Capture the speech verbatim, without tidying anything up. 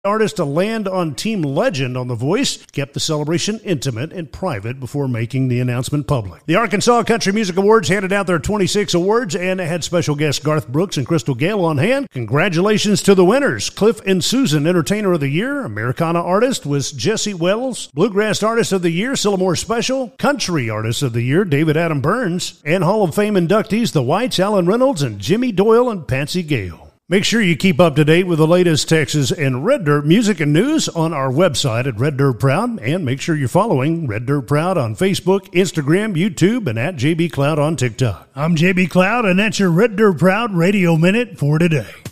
Artist to land on Team Legend on The Voice kept the celebration intimate and private before making the announcement public. The Arkansas Country Music Awards handed out their twenty-six awards and had special guests Garth Brooks and Crystal Gale on hand. Congratulations to the winners. Cliff and Susan, Entertainer of the Year. Americana Artist was Jesse Wells. Bluegrass Artist of the Year, Sylamore Special. Country Artist of the Year, David Adam Burns. And Hall of Fame inductees, The Whites, Alan Reynolds, and Jimmy Doyle and Patsy Gale. Make sure you keep up to date with the latest Texas and Red Dirt music and news on our website at Red Dirt Proud, and make sure you're following Red Dirt Proud on Facebook, Instagram, YouTube, and at J B Cloud on TikTok. I'm J B Cloud, and that's your Red Dirt Proud Radio Minute for today.